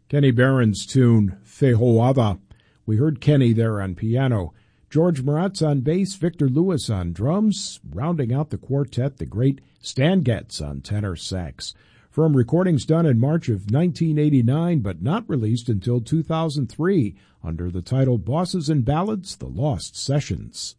Kenny Barron's tune, Fehoava. We heard Kenny there on piano. George Maratz on bass, Victor Lewis on drums. Rounding out the quartet, the great Stan Getz on tenor sax. From recordings done in March of 1989, but not released until 2003, under the title Bosses and Ballads, The Lost Sessions.